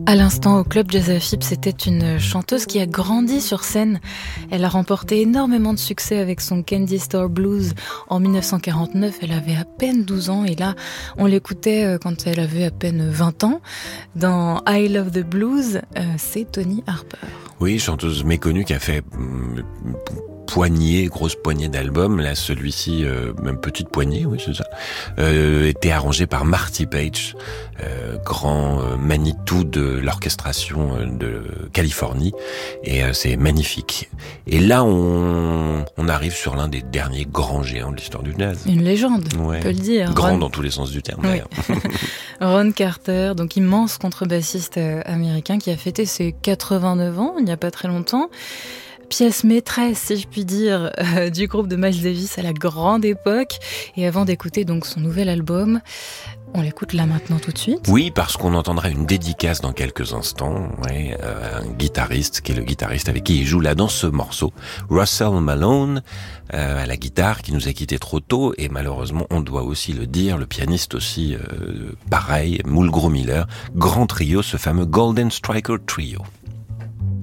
À l'instant, au Club Jazz Fip, c'était une chanteuse qui a grandi sur scène. Elle a remporté énormément de succès avec son Candy Store Blues en 1949. Elle avait à peine 12 ans et là, on l'écoutait quand elle avait à peine 20 ans. Dans I Love the Blues, c'est Toni Harper. Oui, chanteuse méconnue qui a fait grosse poignée d'albums. Là, celui-ci, même petite poignée, oui, c'est ça, était arrangé par Marty Page, grand Manitou de l'orchestration de Californie. Et c'est magnifique. Et là, on arrive sur l'un des derniers grands géants de l'histoire du jazz. Une légende, ouais. On peut le dire. Grand dans tous les sens du terme, oui. d'ailleurs. Ron Carter, donc immense contrebassiste américain qui a fêté ses 89 ans, il n'y a pas très longtemps. Pièce maîtresse, si je puis dire, du groupe de Miles Davis à la grande époque. Et avant d'écouter donc son nouvel album, on l'écoute là maintenant tout de suite. Oui, parce qu'on entendra une dédicace dans quelques instants. Ouais, un guitariste qui est le guitariste avec qui il joue là dans ce morceau, Russell Malone, à la guitare, qui nous a quittés trop tôt. Et malheureusement, on doit aussi le dire, le pianiste aussi, pareil, Mulgrew Miller, grand trio, ce fameux Golden Striker Trio.